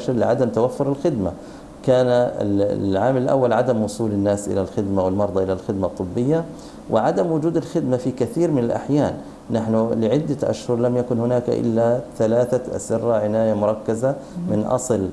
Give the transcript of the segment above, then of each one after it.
المباشر لعدم توفر الخدمة. كان العامل الأول عدم وصول الناس إلى الخدمة والمرضى إلى الخدمة الطبية، وعدم وجود الخدمة في كثير من الأحيان. نحن لعدة أشهر لم يكن هناك إلا 3 أسرة عناية مركزة من أصل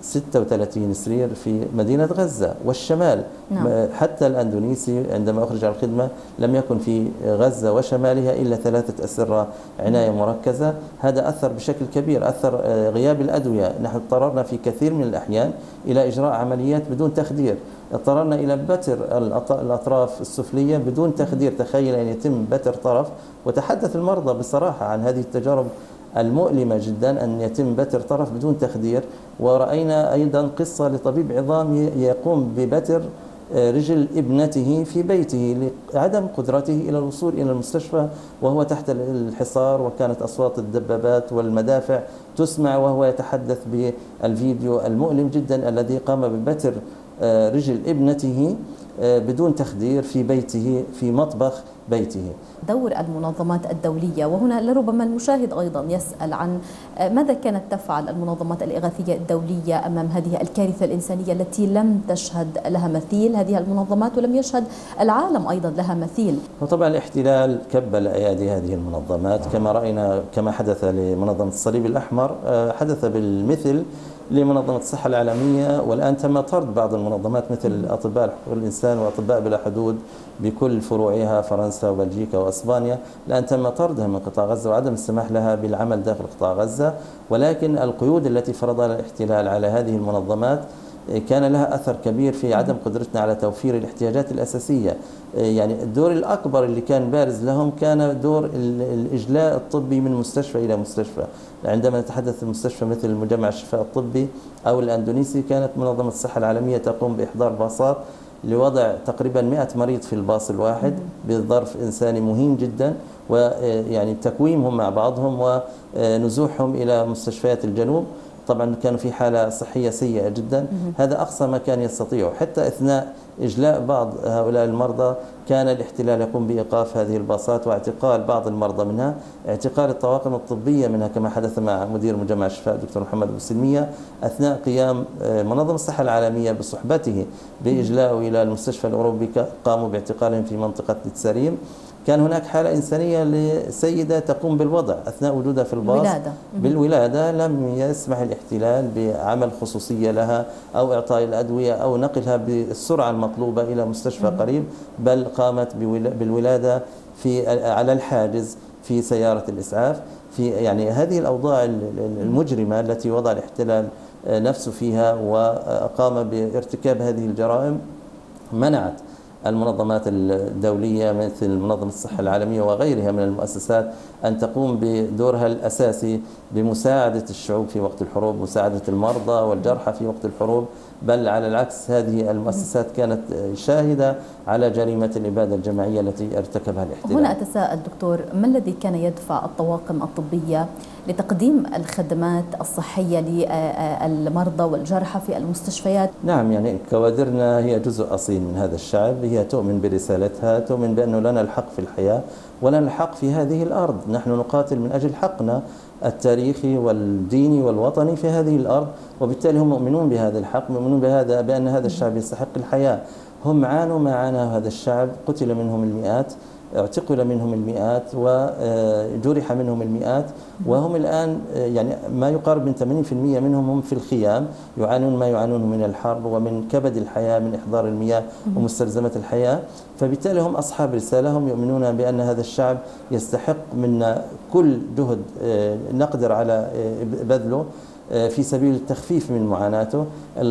36 سرير في مدينة غزة والشمال. نعم. حتى الأندونيسي عندما أخرج عن الخدمة لم يكن في غزة وشمالها إلا 3 أسرة عناية مركزة. هذا أثر بشكل كبير، أثر غياب الأدوية. نحن اضطررنا في كثير من الأحيان إلى إجراء عمليات بدون تخدير، اضطررنا إلى بتر الأطراف السفلية بدون تخدير. تخيل أن يتم بتر طرف، وتحدث المرضى بصراحة عن هذه التجارب المؤلمة جدا، أن يتم بتر طرف بدون تخدير. ورأينا أيضا قصة لطبيب عظام يقوم ببتر رجل ابنته في بيته لعدم قدرته إلى الوصول إلى المستشفى وهو تحت الحصار، وكانت أصوات الدبابات والمدافع تسمع وهو يتحدث بالفيديو المؤلم جدا الذي قام ببتر رجل ابنته بدون تخدير في بيته، في مطبخ بيته. دور المنظمات الدولية، وهنا لربما المشاهد أيضا يسأل عن ماذا كانت تفعل المنظمات الإغاثية الدولية أمام هذه الكارثة الإنسانية التي لم تشهد لها مثيل، هذه المنظمات، ولم يشهد العالم أيضا لها مثيل. وطبعا الاحتلال كبل أيادي هذه المنظمات، كما رأينا كما حدث لمنظمة الصليب الأحمر حدث بالمثل لمنظمة الصحة العالمية. والآن تم طرد بعض المنظمات مثل أطباء حقوق الإنسان وأطباء بلا حدود بكل فروعها فرنسا وبلجيكا وأسبانيا. الآن تم طردها من قطاع غزة وعدم السماح لها بالعمل داخل قطاع غزة. ولكن القيود التي فرضها الاحتلال على هذه المنظمات كان لها أثر كبير في عدم قدرتنا على توفير الاحتياجات الأساسية. يعني الدور الأكبر اللي كان بارز لهم كان دور الإجلاء الطبي من مستشفى إلى مستشفى. عندما نتحدث المستشفى مثل مجمع الشفاء الطبي أو الأندونيسي، كانت منظمة الصحة العالمية تقوم بإحضار باصات لوضع تقريبا 100 مريض في الباص الواحد بظرف إنساني مهين جدا، ويعني تكويمهم مع بعضهم ونزوحهم إلى مستشفيات الجنوب. طبعا كانوا في حالة صحية سيئة جدا. هذا أقصى ما كان يستطيعه. حتى أثناء إجلاء بعض هؤلاء المرضى كان الاحتلال يقوم بإيقاف هذه الباصات واعتقال بعض المرضى منها، اعتقال الطواقم الطبية منها كما حدث مع مدير مجمع الشفاء دكتور محمد أبو سلمية أثناء قيام منظمة الصحة العالمية بصحبته بإجلاءه إلى المستشفى الأوروبي. قاموا باعتقالهم في منطقة نتساريم. كان هناك حالة إنسانية لسيدة تقوم بالوضع أثناء وجودها في الباص بالولادة. لم يسمح الاحتلال بعمل خصوصية لها أو إعطاء الأدوية أو نقلها بالسرعة المطلوبة إلى مستشفى قريب، بل قامت بالولادة على الحاجز في سيارة الإسعاف. في يعني هذه الأوضاع المجرمة التي وضع الاحتلال نفسه فيها وقام بارتكاب هذه الجرائم منعت المنظمات الدولية مثل منظمة الصحة العالمية وغيرها من المؤسسات أن تقوم بدورها الأساسي بمساعدة الشعوب في وقت الحروب، مساعدة المرضى والجرحى في وقت الحروب. بل على العكس، هذه المؤسسات كانت شاهدة على جريمة الإبادة الجماعية التي ارتكبها الاحتلال. هنا أتساءل دكتور، ما الذي كان يدفع الطواقم الطبية لتقديم الخدمات الصحية للمرضى والجرحى في المستشفيات؟ نعم، يعني كوادرنا هي جزء أصيل من هذا الشعب، هي تؤمن برسالتها، تؤمن بأنه لنا الحق في الحياة ولنا الحق في هذه الأرض. نحن نقاتل من أجل حقنا التاريخي والديني والوطني في هذه الأرض، وبالتالي هم مؤمنون بهذا الحق، مؤمنون بأن هذا الشعب يستحق الحياة. هم عانوا ما عاناه هذا الشعب، قتل منهم المئات، اعتقل منهم المئات، وجرح منهم المئات، وهم الآن يعني ما يقارب من 80% منهم هم في الخيام يعانون ما يعانونه من الحرب ومن كبد الحياة، من إحضار المياه ومستلزمات الحياة. فبالتالي هم أصحاب رسالة، هم يؤمنون بأن هذا الشعب يستحق منا كل جهد نقدر على بذله في سبيل التخفيف من معاناته.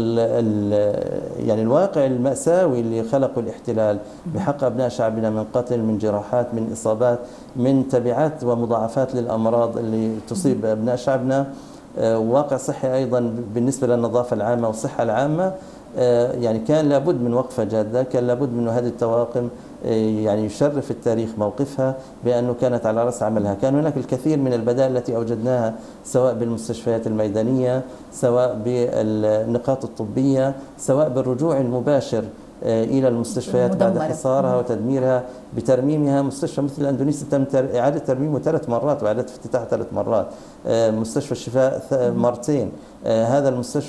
يعني الواقع المأساوي اللي خلقه الاحتلال بحق أبناء شعبنا من قتل، من جراحات، من إصابات، من تبعات ومضاعفات للأمراض اللي تصيب أبناء شعبنا، واقع صحي أيضا بالنسبة للنظافة العامة والصحة العامة. يعني كان لابد من وقفة جادة، كان لابد من هذه الطواقم يعني يشرف التاريخ موقفها بأنه كانت على رأس عملها. كان هناك الكثير من البدائل التي أوجدناها سواء بالمستشفيات الميدانية، سواء بالنقاط الطبية، سواء بالرجوع المباشر إلى المستشفيات بعد حصارها وتدميرها بترميمها. مستشفى مثل الأندونيسي تم إعادة ترميمه 3 مرات وإعادة افتتاحه 3 مرات، مستشفى الشفاء مرتين. هذا المستشفى